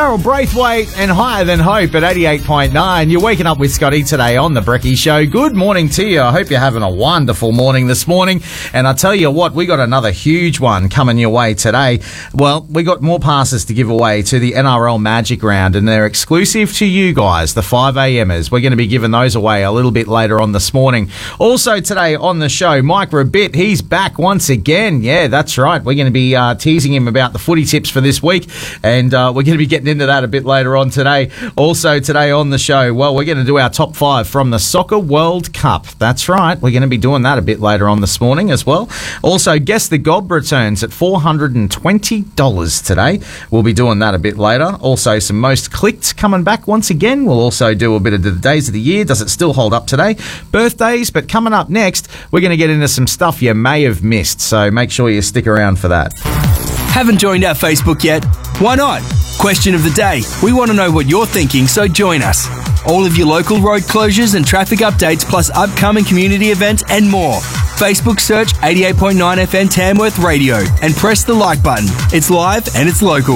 Daryl Braithwaite and Higher Than Hope at 88.9. You're waking up with Scotty today on The Brekkie Show. Good morning to you. I hope you're having a wonderful morning this morning. And I tell you what, we got another huge one coming your way today. Well, we got more passes to give away to the NRL Magic Round, and they're exclusive to you guys, the 5amers. We're going to be giving those away a little bit later on this morning. Also today on the show, Mike Rabitt, he's back once again. Yeah, that's right. We're going to be teasing him about the footy tips for this week, and we're going to be getting into that a bit later on today. Also today on the show, well, we're going to do our top 5 from the Soccer World Cup. That's right. We're going to be doing that a bit later on this morning as well. Also, Guess the Gob returns at $420 today. We'll be doing that a bit later. Also, some most clicked coming back once again. We'll also do a bit of the days of the year. Does it still hold up today? Birthdays. But coming up next, we're going to get into some stuff you may have missed. So make sure you stick around for that. Haven't joined our Facebook yet? Why not? Question of the day. We want to know what you're thinking, so join us. All of your local road closures and traffic updates, plus upcoming community events and more. Facebook search 88.9 FM Tamworth Radio and press the like button. It's live and it's local.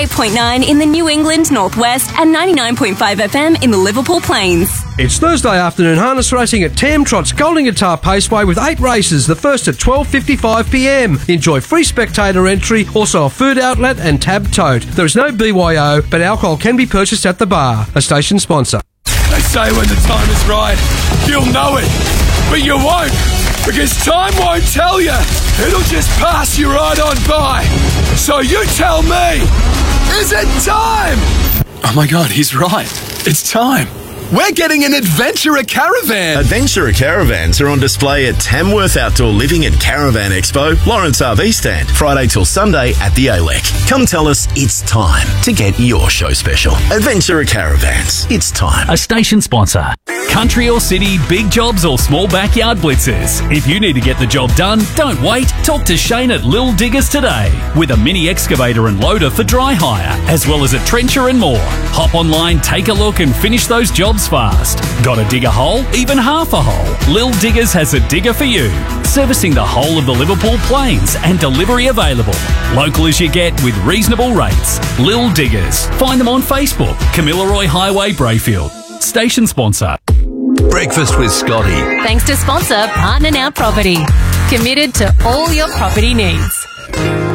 88.9 in the New England Northwest and 99.5 FM in the Liverpool Plains. It's Thursday afternoon harness racing at Tam Trot's Golden Guitar Paceway with 8 races, the first at 12:55pm. Enjoy free spectator entry, also a food outlet and tab tote. There is no BYO, but alcohol can be purchased at the bar. A station sponsor. They say when the time is right, you'll know it, but you won't, because time won't tell you. It'll just pass you right on by. So you tell me, is it time? Oh my God, he's right. It's time. We're getting an Adventurer Caravan. Adventurer Caravans are on display at Tamworth Outdoor Living and Caravan Expo, Lawrence RV Stand, Friday till Sunday at the ALEC. Come tell us it's time to get your show special. Adventurer Caravans, it's time. A station sponsor. Country or city, big jobs or small backyard blitzers. If you need to get the job done, don't wait. Talk to Shane at Lil Diggers today. With a mini excavator and loader for dry hire, as well as a trencher and more. Hop online, take a look and finish those jobs fast. Got to dig a hole? Even half a hole? Lil Diggers has a digger for you. Servicing the whole of the Liverpool Plains and delivery available. Local as you get with reasonable rates. Lil Diggers. Find them on Facebook. Kamilaroi Highway, Brayfield. Station sponsor. Breakfast with Scotty. Thanks to sponsor Partner Now Property. Committed to all your property needs.